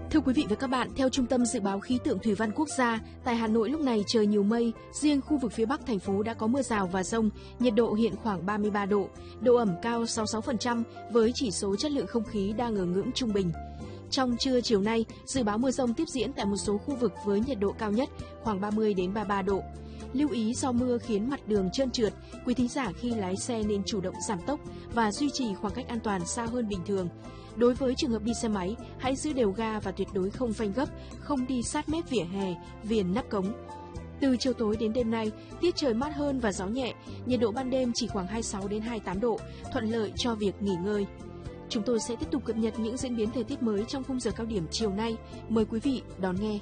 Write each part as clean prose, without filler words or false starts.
Thưa quý vị và các bạn, theo Trung tâm Dự báo Khí tượng Thủy văn Quốc gia, tại Hà Nội lúc này trời nhiều mây, riêng khu vực phía Bắc thành phố đã có mưa rào và dông, nhiệt độ hiện khoảng 33 độ, độ ẩm cao 66% với chỉ số chất lượng không khí đang ở ngưỡng trung bình. Trong trưa chiều nay, dự báo mưa dông tiếp diễn tại một số khu vực với nhiệt độ cao nhất khoảng 30 đến 33 độ. Lưu ý do mưa khiến mặt đường trơn trượt, quý thính giả khi lái xe nên chủ động giảm tốc và duy trì khoảng cách an toàn xa hơn bình thường. Đối với trường hợp đi xe máy, hãy giữ đều ga và tuyệt đối không phanh gấp, không đi sát mép vỉa hè, viền nắp cống. Từ chiều tối đến đêm nay, tiết trời mát hơn và gió nhẹ, nhiệt độ ban đêm chỉ khoảng 26 đến 28 độ, thuận lợi cho việc nghỉ ngơi. Chúng tôi sẽ tiếp tục cập nhật những diễn biến thời tiết mới trong khung giờ cao điểm chiều nay. Mời quý vị đón nghe.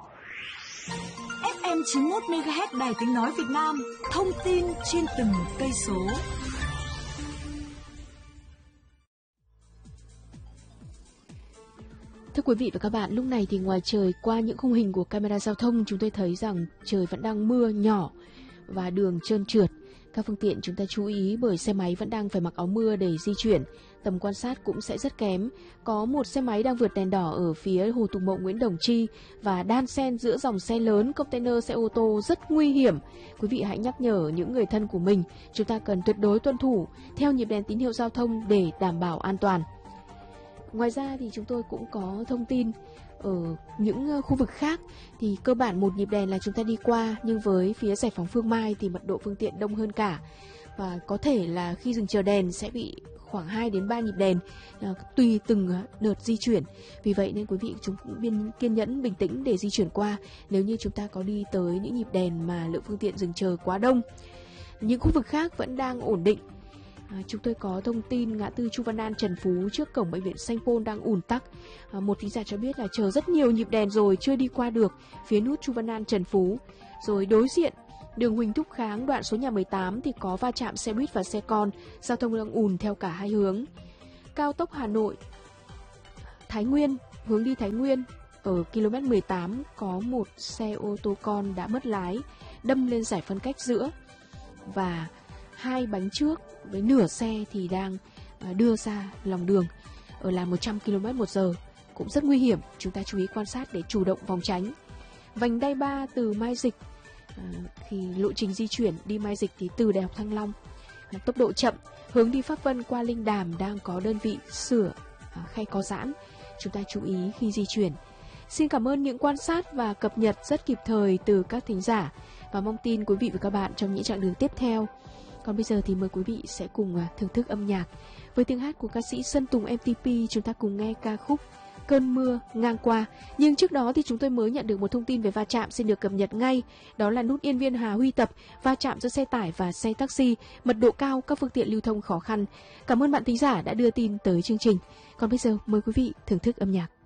FM 91 MHz Đài Tiếng nói Việt Nam, thông tin trên từng cây số. Thưa quý vị và các bạn, lúc này thì ngoài trời qua những khung hình của camera giao thông, chúng tôi thấy rằng trời vẫn đang mưa nhỏ và đường trơn trượt. Các phương tiện chúng ta chú ý bởi xe máy vẫn đang phải mặc áo mưa để di chuyển, tầm quan sát cũng sẽ rất kém. Có một xe máy đang vượt đèn đỏ ở phía Hồ Tùng Mậu, Nguyễn Đồng Chi và đan xen giữa dòng xe lớn, container, xe ô tô rất nguy hiểm. Quý vị hãy nhắc nhở những người thân của mình, chúng ta cần tuyệt đối tuân thủ theo nhịp đèn tín hiệu giao thông để đảm bảo an toàn. Ngoài ra thì chúng tôi cũng có thông tin ở những khu vực khác thì cơ bản một nhịp đèn là chúng ta đi qua, nhưng với phía Giải phóng Phương Mai thì mật độ phương tiện đông hơn cả và có thể là khi dừng chờ đèn sẽ bị khoảng 2 đến 3 nhịp đèn tùy từng đợt di chuyển. Vì vậy nên quý vị chúng cũng kiên nhẫn bình tĩnh để di chuyển qua nếu như chúng ta có đi tới những nhịp đèn mà lượng phương tiện dừng chờ quá đông. Những khu vực khác vẫn đang ổn định. Chúng tôi có thông tin ngã tư Chu Văn An Trần Phú trước cổng bệnh viện Sanh Pôn đang ùn tắc. Một thính giả cho biết là chờ rất nhiều nhịp đèn rồi chưa đi qua được phía nút Chu Văn An Trần Phú. Rồi đối diện đường Huỳnh Thúc Kháng đoạn số nhà 18 thì có va chạm xe buýt và xe con, giao thông đang ùn theo cả hai hướng. Cao tốc Hà Nội Thái Nguyên, hướng đi Thái Nguyên ở km 18 có một xe ô tô con đã mất lái đâm lên giải phân cách giữa và hai bánh trước với nửa xe thì đang đưa ra lòng đường ở là 100 km/h, cũng rất nguy hiểm. Chúng ta chú ý quan sát để chủ động phòng tránh. Vành đai 3 từ Mai Dịch, thì lộ trình di chuyển đi Mai Dịch thì từ Đại học Thăng Long, tốc độ chậm, hướng đi Pháp Vân qua Linh Đàm đang có đơn vị sửa khe có giãn. Chúng ta chú ý khi di chuyển. Xin cảm ơn những quan sát và cập nhật rất kịp thời từ các thính giả và mong tin quý vị và các bạn trong những chặng đường tiếp theo. Còn bây giờ thì mời quý vị sẽ cùng thưởng thức âm nhạc. Với tiếng hát của ca sĩ Sơn Tùng MTP, chúng ta cùng nghe ca khúc Cơn mưa ngang qua. Nhưng trước đó thì chúng tôi mới nhận được một thông tin về va chạm xin được cập nhật ngay. Đó là nút Yên Viên Hà Huy Tập, va chạm giữa xe tải và xe taxi, mật độ cao, các phương tiện lưu thông khó khăn. Cảm ơn bạn thính giả đã đưa tin tới chương trình. Còn bây giờ mời quý vị thưởng thức âm nhạc.